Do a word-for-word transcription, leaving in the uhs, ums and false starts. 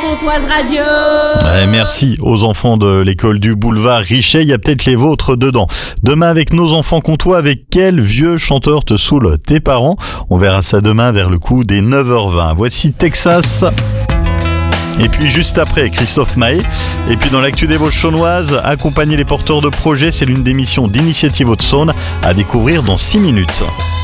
Pontoise Radio. Ouais, merci aux enfants de l'école du boulevard Richet, il y a peut-être les vôtres dedans. Demain avec nos enfants comtois, avec quel vieux chanteur te saoule tes parents? On verra ça demain vers le coup des neuf heures vingt. Voici Texas. Et puis juste après, Christophe Mahé. Et puis dans l'actu des Vosges-Chaulnoises, accompagner les porteurs de projets, c'est l'une des missions d'Initiative Haute-Saône à découvrir dans six minutes.